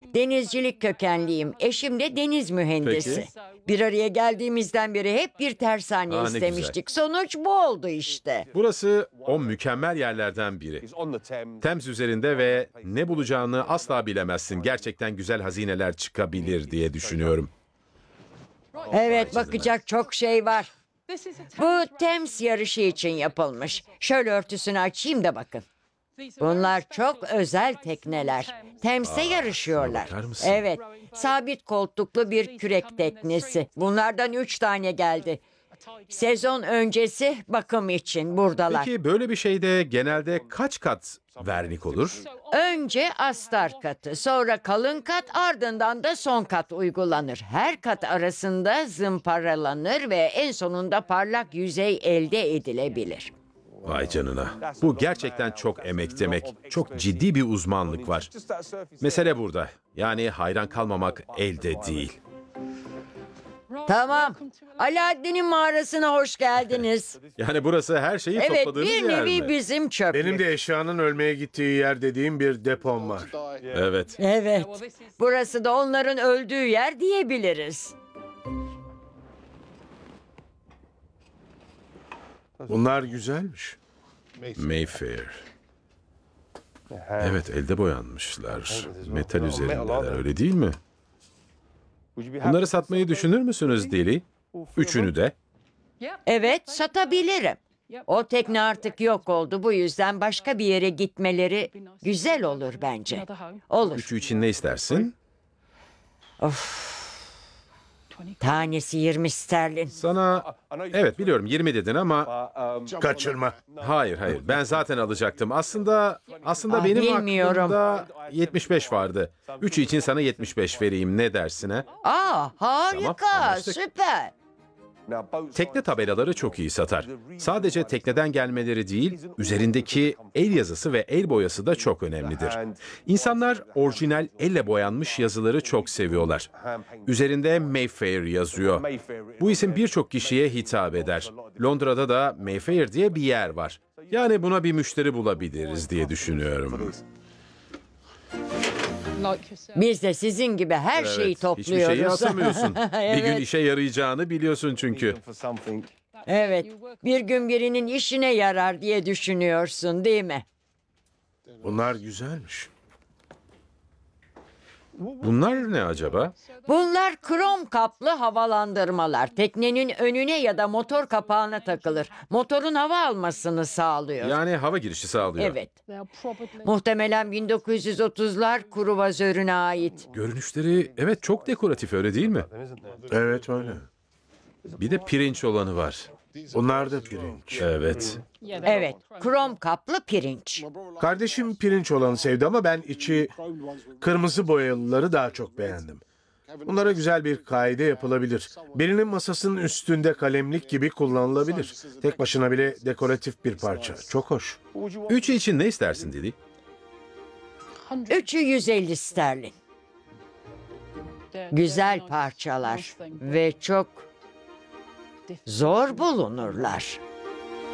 Denizcilik kökenliyim. Eşim de deniz mühendisi. Bir araya geldiğimizden beri hep bir tersane Ne istemiştik. Sonuç bu oldu işte. Burası o mükemmel yerlerden biri. Thames üzerinde ve ne bulacağını asla bilemezsin. Gerçekten güzel hazineler çıkabilir diye düşünüyorum. Evet, bakacak çok şey var. Bu Thames yarışı için yapılmış. Şöyle örtüsünü açayım da bakın. Bunlar çok özel tekneler. Thames'te yarışıyorlar. bakar mısın? Evet, sabit koltuklu bir kürek teknesi. Bunlardan 3 tane geldi. Sezon öncesi bakım için buradalar. Peki böyle bir şeyde genelde kaç kat vernik olur? Önce astar katı, sonra kalın kat, ardından da son kat uygulanır. Her kat arasında zımparalanır ve en sonunda parlak yüzey elde edilebilir. Vay canına. Bu gerçekten çok emek demek. Çok ciddi bir uzmanlık var. Mesele burada. Yani hayran kalmamak elde değil. Tamam, Alaaddin'in mağarasına hoş geldiniz. Yani burası her şeyi Evet, topladığınız bir yer nevi mi? bizim çöplük. Benim de eşyanın ölmeye gittiği yer dediğim bir depom var. Evet. Evet, burası da onların öldüğü yer diyebiliriz. Bunlar güzelmiş. Mayfair. Evet, elde boyanmışlar. Metal üzerindeler, öyle değil mi? Bunları satmayı düşünür müsünüz Deli? Üçünü de. Evet, satabilirim. O tekne artık yok oldu. Bu yüzden başka bir yere gitmeleri güzel olur bence. Olur. Üçü için ne istersin? Tanesi 20 sterlin. Sana, evet biliyorum 20 dedin ama Kaçırma. hayır. Ben zaten alacaktım. Aslında benim bilmiyorum. aklımda 75 vardı. Üçü için sana 75 vereyim. Ne dersin ha? Harika, Tamam, anlaştık. süper. Tekne tabelaları çok iyi satar. Sadece tekneden gelmeleri değil, üzerindeki el yazısı ve el boyası da çok önemlidir. İnsanlar orijinal elle boyanmış yazıları çok seviyorlar. Üzerinde Mayfair yazıyor. Bu isim birçok kişiye hitap eder. Londra'da da Mayfair diye bir yer var. Yani buna bir müşteri bulabiliriz diye düşünüyorum. Biz de sizin gibi her şeyi Evet, topluyoruz. hiçbir şeyi atamıyorsun. Bir gün Evet. işe yarayacağını biliyorsun çünkü. Evet, bir gün birinin işine yarar diye düşünüyorsun, değil mi? Bunlar güzelmiş. Bunlar ne acaba? Bunlar krom kaplı havalandırmalar. Teknenin önüne ya da motor kapağına takılır. Motorun hava almasını sağlıyor. Yani hava girişi sağlıyor. Evet. Muhtemelen 1930'lar kruvazörüne ait. Görünüşleri evet çok dekoratif, öyle değil mi? Evet öyle. Bir de pirinç olanı var. Bunlar da pirinç. Evet. Evet, krom kaplı pirinç. Kardeşim pirinç olanı sevdi ama ben içi kırmızı boyalıları daha çok beğendim. Bunlara güzel bir kaide yapılabilir. Birinin masasının üstünde kalemlik gibi kullanılabilir. Tek başına bile dekoratif bir parça. Çok hoş. Üçü için ne istersin Dili? Üçü 150 sterlin. Güzel parçalar ve çok zor bulunurlar.